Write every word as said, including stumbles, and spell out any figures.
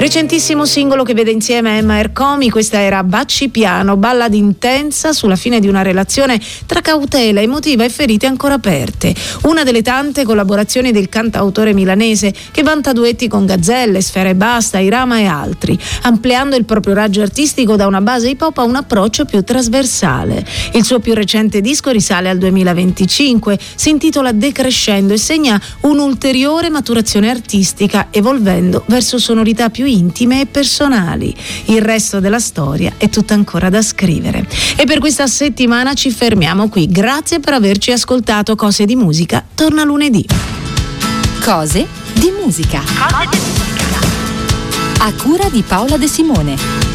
Recentissimo singolo che vede insieme Emma Ercomi, questa era Baci Piano, ballad intensa sulla fine di una relazione tra cautela emotiva e ferite ancora aperte. Una delle tante collaborazioni del cantautore milanese che vanta duetti con Gazzelle, Sfera Ebbasta, Irama e altri, ampliando il proprio raggio artistico da una base hip hop a un approccio più trasversale. Il suo più recente disco risale al duemilaventicinque, si intitola Decrescendo e segna un'ulteriore maturazione artistica, evolvendo verso sonorità più intime e personali. Il resto della storia è tutta ancora da scrivere. E per questa settimana ci fermiamo qui. Grazie per averci ascoltato. Cose di musica torna lunedì. Cose di musica. Cose di musica. A cura di Paola De Simone.